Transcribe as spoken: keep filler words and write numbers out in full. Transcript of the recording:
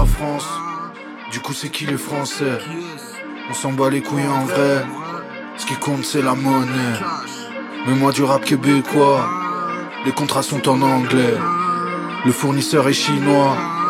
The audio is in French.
la France. Du coup c'est qui les Français? On s'en bat les couilles en vrai. Ce qui compte c'est la monnaie. Mais moi du rap québécois. Les contrats sont en anglais. Le fournisseur est chinois.